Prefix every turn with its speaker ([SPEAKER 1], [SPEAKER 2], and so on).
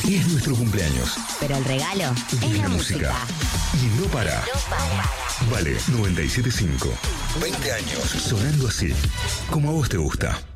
[SPEAKER 1] Es nuestro cumpleaños.
[SPEAKER 2] Pero el regalo es la música.
[SPEAKER 1] Y no para. Vale 97.5. 20 años sonando así, como a vos te gusta.